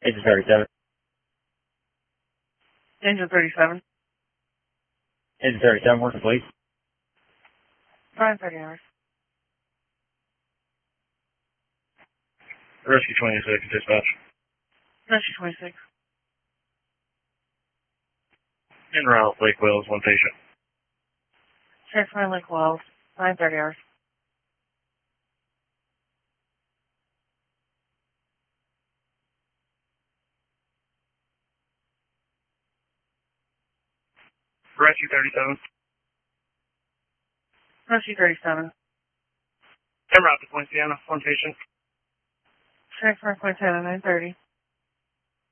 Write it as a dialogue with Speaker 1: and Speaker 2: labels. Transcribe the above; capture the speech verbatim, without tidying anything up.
Speaker 1: Agent thirty-seven.
Speaker 2: Agent thirty-seven.
Speaker 1: Agent thirty-seven, working please.
Speaker 2: Five thirty hours.
Speaker 3: Rescue twenty-six, dispatch.
Speaker 2: Rescue twenty-six.
Speaker 3: En route, Lake Wells, one patient.
Speaker 2: Transfer Lake Wells. nine thirty hours.
Speaker 3: Rescue thirty-seven.
Speaker 2: Rescue thirty-seven.
Speaker 3: En route to Poinciana, one patient.
Speaker 2: Transfer Poinciana, nine thirty.